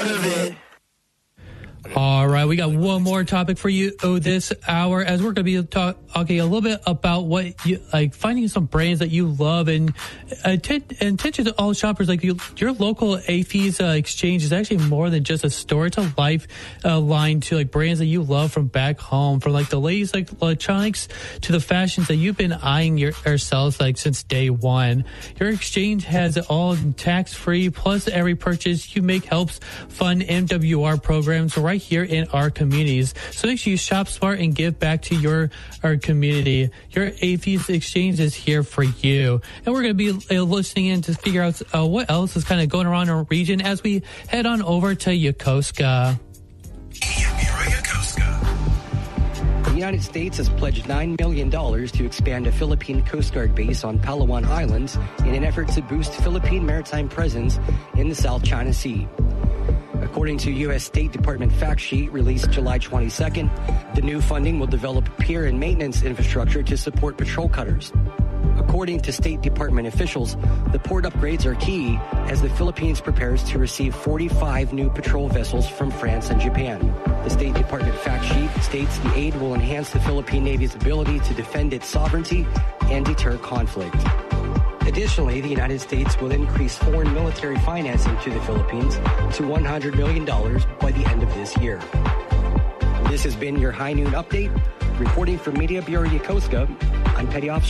part of it. All right, we got one more topic for you this hour, as we're going to be talking a little bit about what you like, finding some brands that you love, and attention to all shoppers. Like your local AAFES exchange is actually more than just a store; it's a lifeline to like brands that you love from back home, from like the latest like electronics to the fashions that you've been eyeing yourselves like since day one. Your exchange has it all tax free, plus every purchase you make helps fund MWR programs right here in our communities. So make sure you shop smart and give back to our community. Your AAFES exchange is here for you. And we're going to be listening in to figure out what else is kind of going around our region as we head on over to Yokosuka. The United States has pledged $9 million to expand a Philippine Coast Guard base on Palawan Islands in an effort to boost Philippine maritime presence in the South China Sea. According to U.S. State Department fact sheet released July 22nd, the new funding will develop pier and maintenance infrastructure to support patrol cutters. According to State Department officials, the port upgrades are key as the Philippines prepares to receive 45 new patrol vessels from France and Japan. The State Department fact sheet states the aid will enhance the Philippine Navy's ability to defend its sovereignty and deter conflict. Additionally, the United States will increase foreign military financing to the Philippines to $100 million by the end of this year. This has been your High Noon Update. Reporting from Media Bureau Yokosuka, I'm Petty Officer